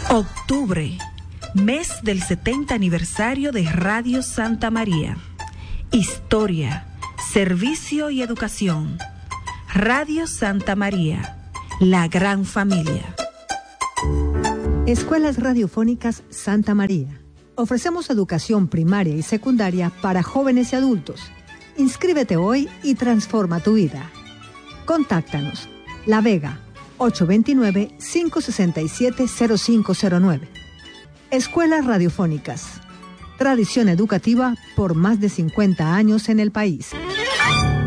Octubre, mes del 70 aniversario de Radio Santa María. Historia, servicio y educación. Radio Santa María, la gran familia. Escuelas Radiofónicas Santa María. Ofrecemos educación primaria y secundaria para jóvenes y adultos. Inscríbete hoy y transforma tu vida. Contáctanos. La Vega, 829-567-0509. Escuelas Radiofónicas. Tradición educativa por más de 50 años en el país.